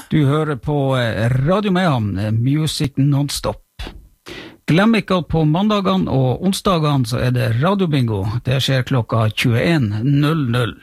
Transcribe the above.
Du hører på Radio Mayhem, Music Non-Stop. Glem ikke at på mandagene og onsdagene så det radiobingo. Det skjer klokka 21.00.